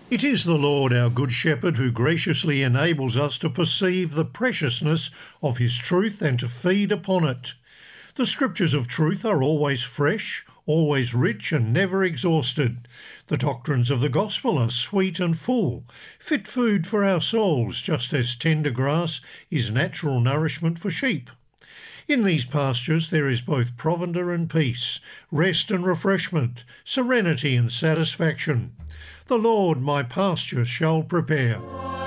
It is the Lord our Good Shepherd who graciously enables us to perceive the preciousness of his truth and to feed upon it. The scriptures of truth are always fresh, always rich and never exhausted. The doctrines of the gospel are sweet and full, fit food for our souls, just as tender grass is natural nourishment for sheep. In these pastures there is both provender and peace, rest and refreshment, serenity and satisfaction. The Lord my pasture shall prepare.